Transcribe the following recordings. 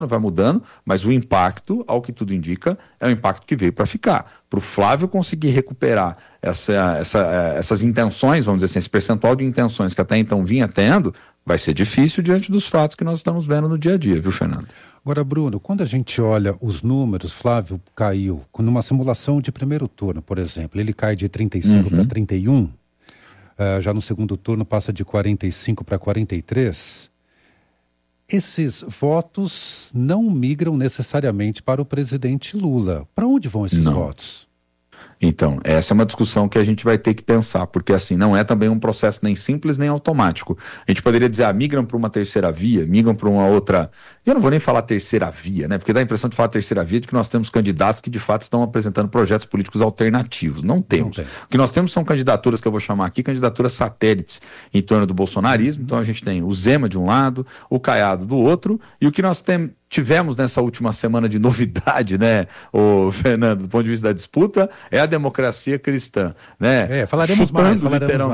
vai mudando, mas o impacto, ao que tudo indica, é um impacto que veio para ficar. Para o Flávio conseguir recuperar essas intenções, vamos dizer assim, esse percentual de intenções que até então vinha tendo, vai ser difícil diante dos fatos que nós estamos vendo no dia a dia, viu, Fernando? Agora, Bruno, quando a gente olha os números, Flávio caiu, numa simulação de primeiro turno, por exemplo, ele cai de 35 para 31, já no segundo turno passa de 45 para 43, esses votos não migram necessariamente para o presidente Lula. Para onde vão esses votos? Então, essa é uma discussão que a gente vai ter que pensar, porque assim, não é também um processo nem simples nem automático. A gente poderia dizer, migram para uma terceira via, migram para uma outra... Eu não vou nem falar terceira via, né? Porque dá a impressão de falar terceira via de que nós temos candidatos que de fato estão apresentando projetos políticos alternativos. Não temos. O que nós temos são candidaturas que eu vou chamar aqui, candidaturas satélites em torno do bolsonarismo. Então a gente tem o Zema de um lado, o Caiado do outro, e o que nós tivemos nessa última semana de novidade, né, o Fernando, do ponto de vista da disputa, é a democracia cristã, né? Falaremos mais.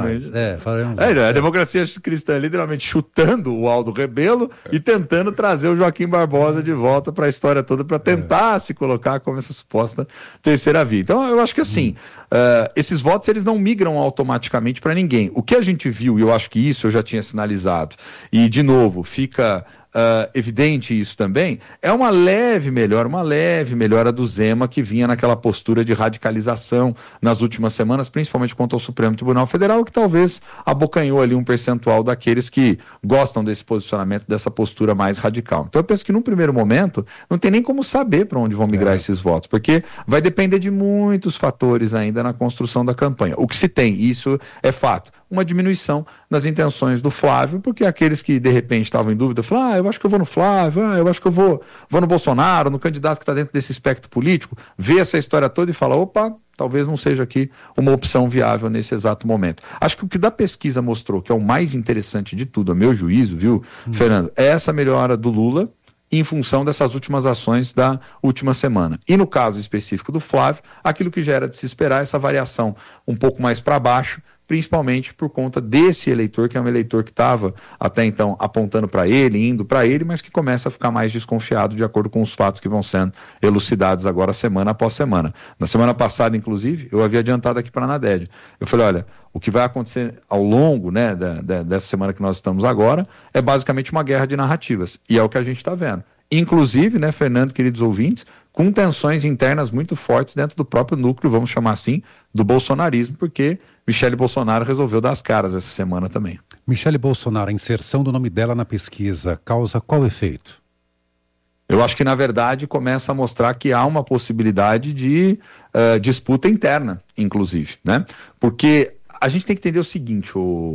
A democracia cristã literalmente chutando o Aldo Rebelo e tentando trazer o Joaquim Barbosa de volta para a história toda, para tentar se colocar como essa suposta terceira via. Então, eu acho que assim, esses votos, eles não migram automaticamente para ninguém. O que a gente viu, e eu acho que isso eu já tinha sinalizado, e de novo, fica... evidente isso também, é uma leve melhora do Zema, que vinha naquela postura de radicalização nas últimas semanas, principalmente quanto ao Supremo Tribunal Federal, que talvez abocanhou ali um percentual daqueles que gostam desse posicionamento, dessa postura mais radical. Então eu penso que num primeiro momento não tem nem como saber para onde vão migrar esses votos, porque vai depender de muitos fatores ainda na construção da campanha. O que se tem, isso é fato, uma diminuição nas intenções do Flávio, porque aqueles que de repente estavam em dúvida, falaram, eu acho que eu vou no Flávio, eu acho que eu vou no Bolsonaro, no candidato que está dentro desse espectro político, vê essa história toda e fala, opa, talvez não seja aqui uma opção viável nesse exato momento. Acho que o que da pesquisa mostrou, que é o mais interessante de tudo, a meu juízo, viu, Fernando, é essa melhora do Lula em função dessas últimas ações da última semana. E no caso específico do Flávio, aquilo que já era de se esperar, essa variação um pouco mais para baixo, principalmente por conta desse eleitor, que é um eleitor que estava até então apontando para ele, indo para ele, mas que começa a ficar mais desconfiado de acordo com os fatos que vão sendo elucidados agora semana após semana. Na semana passada, inclusive, eu havia adiantado aqui para a Nadege. Eu falei, olha, o que vai acontecer ao longo, né, dessa semana que nós estamos agora é basicamente uma guerra de narrativas, e é o que a gente está vendo. Inclusive, né, Fernando, queridos ouvintes, com tensões internas muito fortes dentro do próprio núcleo, vamos chamar assim, do bolsonarismo, porque Michele Bolsonaro resolveu dar as caras essa semana também. Michele Bolsonaro, a inserção do nome dela na pesquisa causa qual efeito? Eu acho que, na verdade, começa a mostrar que há uma possibilidade de disputa interna, inclusive, né? Porque a gente tem que entender o seguinte,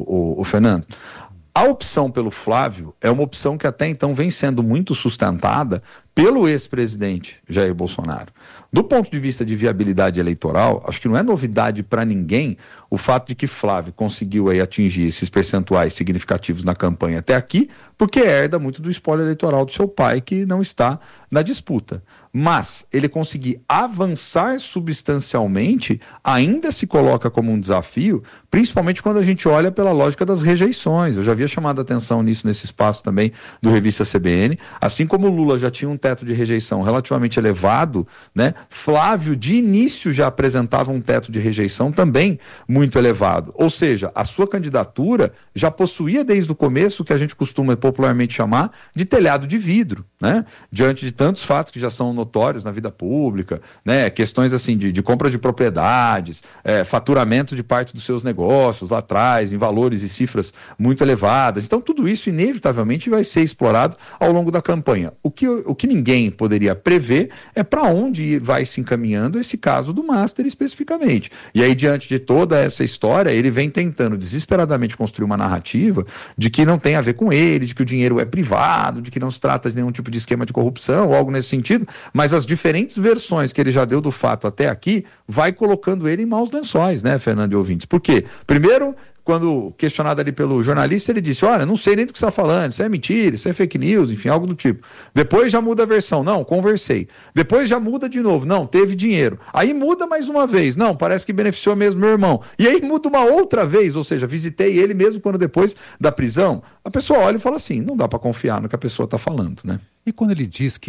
o Fernando, a opção pelo Flávio é uma opção que até então vem sendo muito sustentada pelo ex-presidente Jair Bolsonaro. Do ponto de vista de viabilidade eleitoral, acho que não é novidade para ninguém o fato de que Flávio conseguiu aí atingir esses percentuais significativos na campanha até aqui, porque herda muito do espólio eleitoral do seu pai, que não está na disputa. Mas ele conseguir avançar substancialmente ainda se coloca como um desafio, principalmente quando a gente olha pela lógica das rejeições. Eu já havia chamado a atenção nisso nesse espaço também do Revista CBN. Assim como o Lula já tinha um teto de rejeição relativamente elevado, né? Flávio de início já apresentava um teto de rejeição também muito elevado. Ou seja, a sua candidatura já possuía desde o começo o que a gente costuma popularmente chamar de telhado de vidro, né? Diante de tantos fatos que já são notórios na vida pública, né? Questões assim de compra de propriedades, faturamento de parte dos seus negócios lá atrás, em valores e cifras muito elevadas. Então tudo isso inevitavelmente vai ser explorado ao longo da campanha. O que ninguém poderia prever é para onde vai se encaminhando esse caso do Master especificamente. E aí, diante de toda essa história, ele vem tentando desesperadamente construir uma narrativa de que não tem a ver com ele, de que o dinheiro é privado, de que não se trata de nenhum tipo de esquema de corrupção ou algo nesse sentido, mas as diferentes versões que ele já deu do fato até aqui, vai colocando ele em maus lençóis, né, Fernando e ouvintes? Por quê? Primeiro, quando questionado ali pelo jornalista, ele disse, olha, não sei nem do que você está falando, isso é mentira, isso é fake news, enfim, algo do tipo. Depois já muda a versão, não, conversei. Depois já muda de novo, não, teve dinheiro. Aí muda mais uma vez, não, parece que beneficiou mesmo meu irmão. E aí muda uma outra vez, ou seja, visitei ele mesmo quando depois da prisão. A pessoa olha e fala assim, não dá para confiar no que a pessoa está falando, né? E quando ele diz que